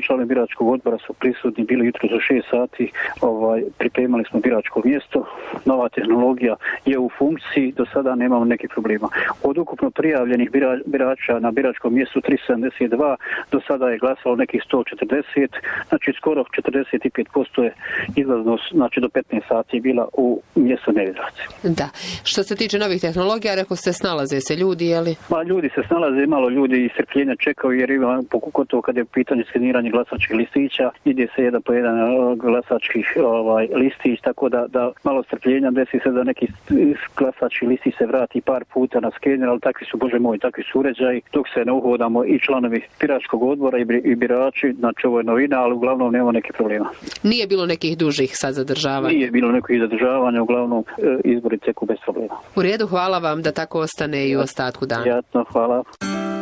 članovi biračkog odbora su prisutni bili jutros do 6 sati, pripremali smo biračko mjesto, nova tehnologija je u funkciji, do sada nemamo nekih problema. Od ukupno prijavljenih birača na biračkom mjestu 372, do sada je glasalo nekih 140, znači skoro 45% je izlaznost, znači do 15 sati je bila u mjestu nevizacije. Da. Što se tiče novih tehnologija, rekao ste, snalaze se ljudi, je li? Ma, ljudi se snalaze, malo ljudi iz strpljenja čekaju, jer ima pogotovo kad je u pitanju skeniranje glasačkih listića, ide se jedan po jedan glasačkih listić, tako da malo strpljenja, desi se da neki glasački listić se vrati par puta na skener, ali takvi su, bože moj, takvi su uređaji, dok se ne uhodamo i članovi biračkog odbora i birači, znači ovo je novina, ali uglavnom nema nekih problema. Nije bilo nekih dužih sad zadržavanja? Nije bilo nekih zadržavanja, uglavnom izbori teku bez problema. U redu, hvala vam, da tako ostane i u ostatku dana. Prijatno, hvala.